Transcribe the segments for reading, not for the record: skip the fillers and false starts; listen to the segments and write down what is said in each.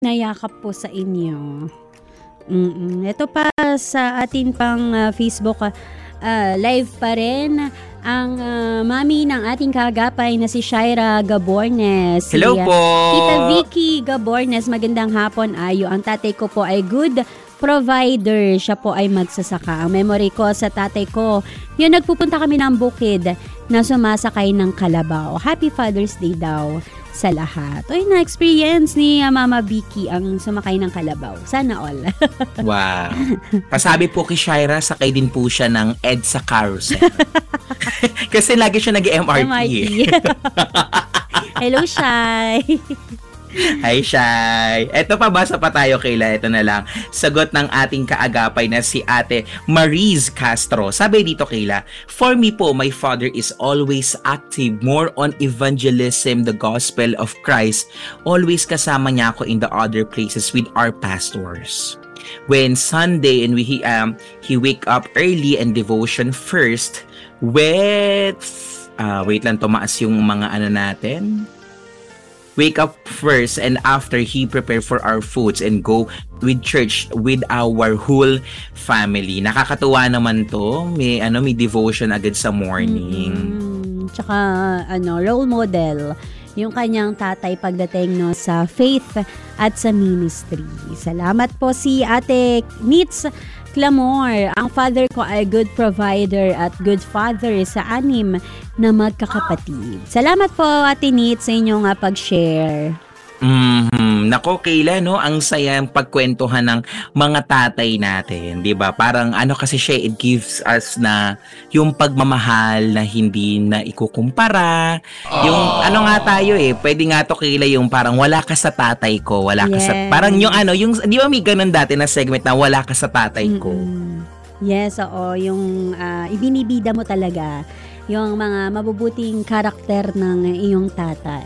Nayakap po sa inyo. Ito pa sa atin pang Facebook live pa rin ang mami ng ating kaagapay na si Shaira Gabornes. Hello po! Tita Vicky Gabornes, magandang hapon ayo. Ang tatay ko po ay good provider. Siya po ay magsasaka. Ang memory ko sa tatay ko, yun nagpupunta kami ng bukid na sumasakay ng kalabaw. Happy Father's Day daw sa lahat. Uy, na-experience ni Mama Vicky ang sumakay ng kalabaw. Sana all. Wow. Pasabi po kay Shaira, sakay din po siya ng EDSA carousel. Kasi lagi siya nag-MRT. Hello, Shai. Hi, Shai. Eto pa, basa pa tayo, Kayla. Ito na lang. Sagot ng ating kaagapay na si Ate Mariz Castro. Sabi dito, Kayla, for me po, my father is always active, more on evangelism, the gospel of Christ. Always kasama niya ako in the other places with our pastors. When Sunday and he wake up early and devotion first with wait lang, tumaas yung mga ano natin. Wake up first and after he prepare for our foods and go with church with our whole family. Nakakatuwa naman to. May devotion agad sa morning. Tsaka role model yung kanyang tatay pagdating sa faith at sa ministry. Salamat po si Ate Nitz Clamor. Ang father ko ay good provider at good father sa 6 na magkakapatid. Salamat po Ate Nitz sa inyong pag-share. Nako, Kayla, no? Ang sayang pagkwentuhan ng mga tatay natin, 'di ba? Parang kasi siya, it gives us na yung pagmamahal na hindi na ikukumpara. Yung nga tayo pwede nga to, Kayla, yung parang wala ka sa tatay ko, wala ka sa parang yung yung 'di ba may ganun dati na segment na wala ka sa tatay ko. Yes, oo, yung ibinibida mo talaga yung mga mabubuting karakter ng iyong tatay.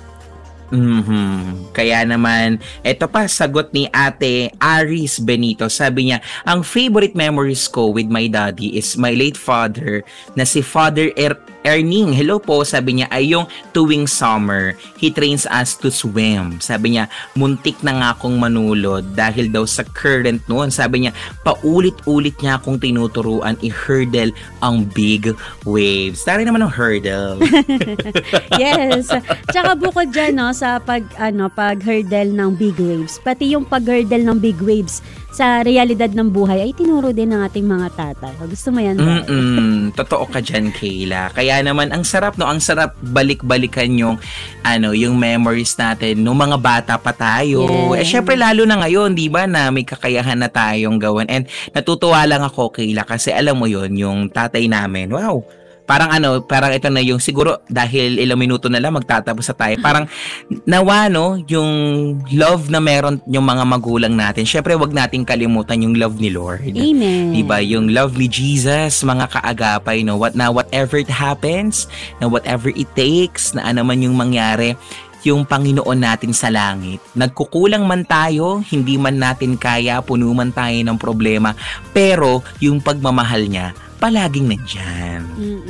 Kaya naman, eto pa, sagot ni Ate Aris Benito. Sabi niya, ang favorite memories ko with my daddy is my late father na si Father Erning. Hello po, sabi niya, ay yung tuwing summer, he trains us to swim. Sabi niya, muntik na nga akong manulod dahil daw sa current noon. Sabi niya, paulit-ulit niya akong tinuturuan i-hurdle ang big waves. Tari naman ang hurdle. Yes. Tsaka bukod dyan, sa pag-hurdle ng big waves, pati yung pag-hurdle ng big waves sa realidad ng buhay ay tinuro din ng ating mga tatay. Gusto mo yan? Totoo ka dyan, Kayla. Kaya naman, ang sarap balik-balikan yung memories natin nung mga bata pa tayo. Yes. Syempre, lalo na ngayon, di ba, na may kakayahan na tayong gawin. And natutuwa lang ako, Kayla, kasi alam mo yon yung tatay namin, wow, parang ito na yung siguro dahil ilang minuto na lang magtatapos sa tayo. Parang nawa yung love na meron yung mga magulang natin. Syempre, wag nating kalimutan yung love ni Lord. Amen. Diba? Yung love ni Jesus, mga kaagapay, whatever it happens, na whatever it takes, na man yung mangyari, yung Panginoon natin sa langit. Nagkukulang man tayo, hindi man natin kaya, puno man tayo ng problema, pero yung pagmamahal niya, palaging nandyan.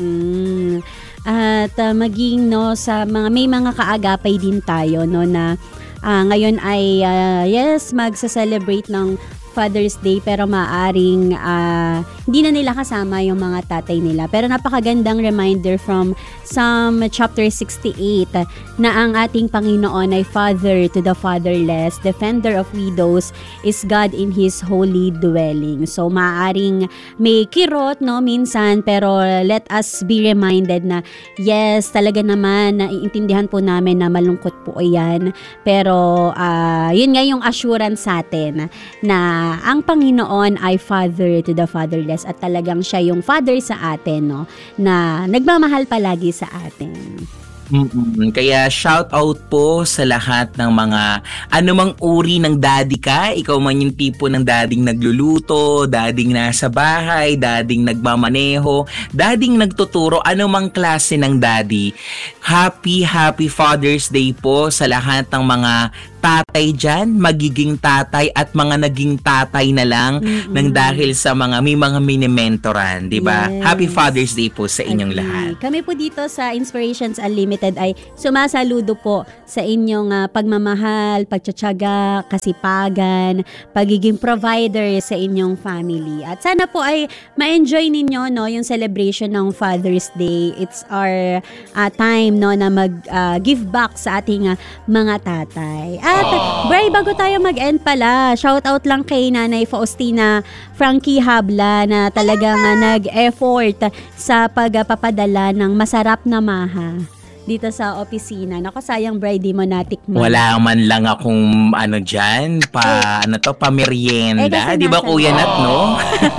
At maging sa may mga kaagapay din tayo na ngayon ay magsa-celebrate ng Father's Day pero maaring hindi na nila kasama yung mga tatay nila. Pero napakagandang reminder from Psalm chapter 68 na ang ating Panginoon ay Father to the fatherless, Defender of widows is God in His holy dwelling. So maaring may kirot minsan, pero let us be reminded na yes, talaga naman naiintindihan po namin na malungkot po yan. Pero yun nga yung assurance sa atin na ang Panginoon ay Father to the fatherless at talagang siya yung Father sa atin, na nagmamahal palagi sa atin. Kaya shout out po sa lahat ng mga anumang uri ng daddy ka. Ikaw man yung tipo ng dading nagluluto, dading nasa bahay, dading nagmamaneho, dading nagtuturo, anumang klase ng daddy. Happy Father's Day po sa lahat ng mga tatay dyan, magiging tatay at mga naging tatay na lang nang dahil sa may mga mini-mentoran, di ba? Yes. Happy Father's Day po sa inyong Agree. lahat. Kami po dito sa Inspirations Unlimited ay sumasaludo po sa inyong pagmamahal, pagtsatsaga, kasipagan, pagiging provider sa inyong family. At sana po ay ma-enjoy ninyo yung celebration ng Father's Day. It's our time na mag-give back sa ating mga tatay. At Bray, bago tayo mag-end pala, shout out lang kay Nanay Faustina Frankie Habla na talagang nag-effort sa pagpapadala ng masarap na maha dito sa opisina. Naku, sayang Bray, di mo natikman. Wala man lang akong dyan, pamerienda. Di ba Kuya Nat, no?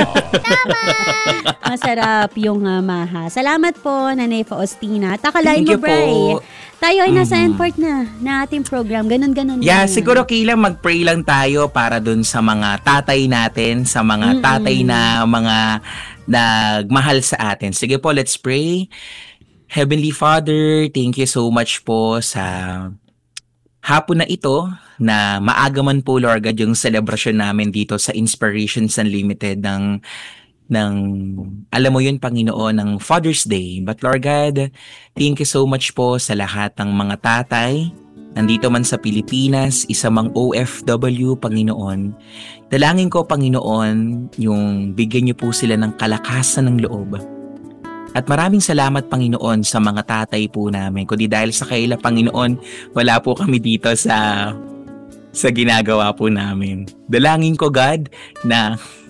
Masarap yung maha. Salamat po, Nanay Faustina. At akalain Thank mo, you Bray, po. tayo ay nasa end part na ating program. Ganon-ganon Yeah, lang. siguro Kayla, mag-pray lang tayo para dun sa mga tatay natin, sa mga tatay na mga nagmahal sa atin. Sige po, let's pray. Heavenly Father, thank you so much po sa hapon na ito na maaga man po, Lord God, yung celebration namin dito sa Inspirations Unlimited ng alam mo yun, Panginoon, ng Father's Day. But Lord God, thank you so much po sa lahat ng mga tatay nandito man sa Pilipinas, isa mang OFW, Panginoon. Dalangin ko, Panginoon, yung bigyan niyo po sila ng kalakasan ng loob. At maraming salamat, Panginoon, sa mga tatay po namin. Kundi dahil sa kaila, Panginoon, wala po kami dito sa ginagawa po namin. Dalangin ko, God, na